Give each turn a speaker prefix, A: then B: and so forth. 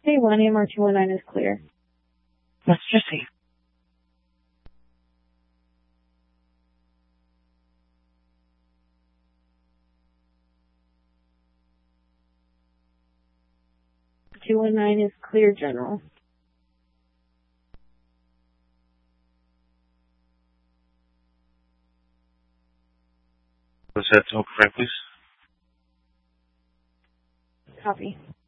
A: Hey, 1 AMR 219 is clear.
B: Let's just see.
A: $219 is clear, General.
C: What's that? Confirm, please.
A: Copy.